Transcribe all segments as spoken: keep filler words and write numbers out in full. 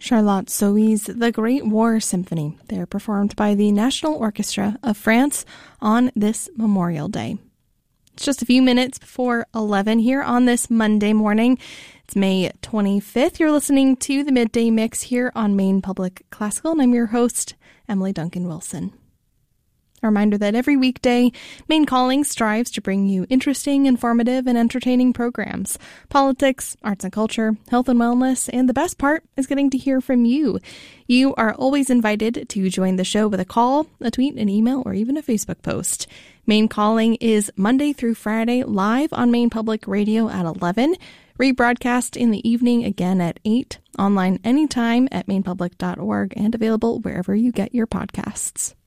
Charlotte Sohi's The Great War Symphony. They're performed by the National Orchestra of France on this Memorial Day. It's just a few minutes before eleven here on this Monday morning. It's May twenty-fifth. You're listening to the Midday Mix here on Maine Public Classical, and I'm your host, Emily Duncan Wilson. A reminder that every weekday, Maine Calling strives to bring you interesting, informative, and entertaining programs. Politics, arts and culture, health and wellness, and the best part is getting to hear from you. You are always invited to join the show with a call, a tweet, an email, or even a Facebook post. Maine Calling is Monday through Friday live on Maine Public Radio at eleven, rebroadcast in the evening again at eight, online anytime at maine public dot org, and available wherever you get your podcasts.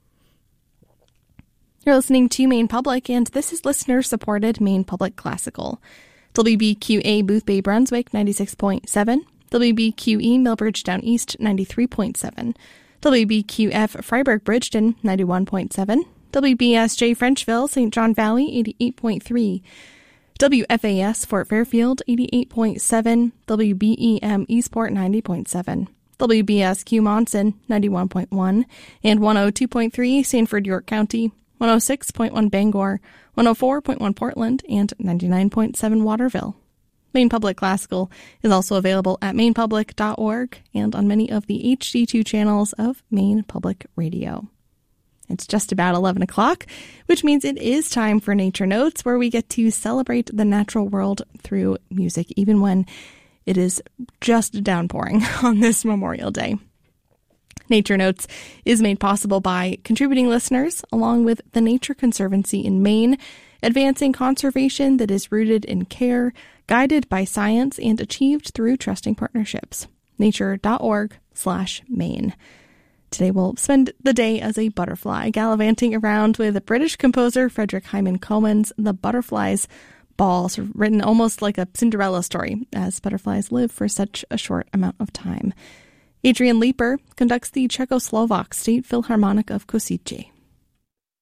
You're listening to Maine Public, and this is listener-supported Maine Public Classical. W B Q A Boothbay Brunswick ninety-six point seven, W B Q E Millbridge Down East ninety-three point seven, W B Q F Freiburg Bridgeton ninety-one point seven, W B S J Frenchville Saint John Valley eighty-eight point three, W F A S Fort Fairfield eighty-eight point seven, W B E M Eastport ninety point seven, W B S Q Monson ninety-one point one, and one oh two point three Sanford York County, one oh six point one Bangor, one oh four point one Portland, and ninety-nine point seven Waterville. Maine Public Classical is also available at maine public dot org and on many of the H D two channels of Maine Public Radio. It's just about eleven o'clock, which means it is time for Nature Notes, where we get to celebrate the natural world through music, even when it is just downpouring on this Memorial Day. Nature Notes is made possible by contributing listeners, along with the Nature Conservancy in Maine, advancing conservation that is rooted in care, guided by science, and achieved through trusting partnerships. nature.org slash Maine. Today we'll spend the day as a butterfly, gallivanting around with British composer Frederick Hyman Coleman's The Butterflies Ball, sort of written almost like a Cinderella story, as butterflies live for such a short amount of time. Adrian Leeper conducts the Czechoslovak State Philharmonic of Košice.